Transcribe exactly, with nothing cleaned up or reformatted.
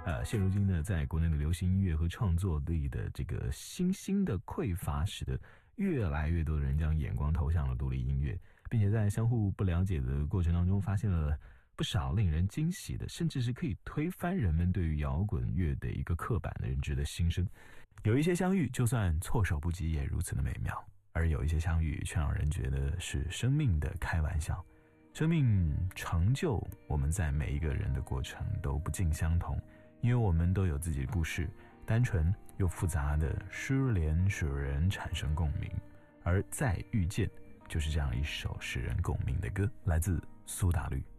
呃，现如今呢，在国内的流行音乐和创作力的这个新兴的匮乏，使得越来越多的人将眼光投向了独立音乐，并且在相互不了解的过程当中，发现了不少令人惊喜的，甚至是可以推翻人们对于摇滚乐的一个刻板的认知的新生。有一些相遇，就算措手不及，也如此的美妙；而有一些相遇，却让人觉得是生命的开玩笑。生命成就我们在每一个人的过程都不尽相同，因为我们都有自己的故事，单纯又复杂的失联使人产生共鸣，而再遇见就是这样一首使人共鸣的歌，来自苏打绿。